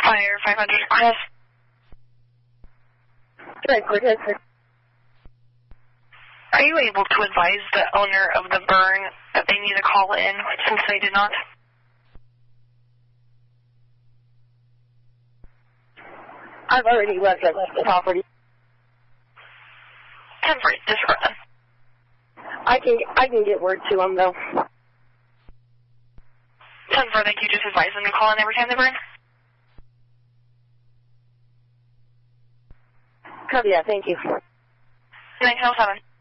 Fire 500 Cortez. Good, Cortez. Are you able to advise the owner of the burn that they need to call in since they did not? I've already left the property. 10 for disregard. I can get word to them though. 10 for, thank you. Just advise them to call in every time they burn. Copy that, thank you. 1907.